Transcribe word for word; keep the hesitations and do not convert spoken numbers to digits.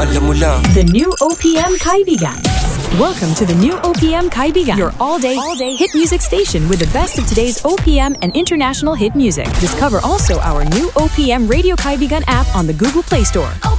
alam mo lang. The new O P M Kaibigan. Welcome to the new O P M Kaibigan, your all-day, all-day hit music station with the best of today's O P M and international hit music. Discover also our new O P M Radio Kaibigan app on the Google Play Store.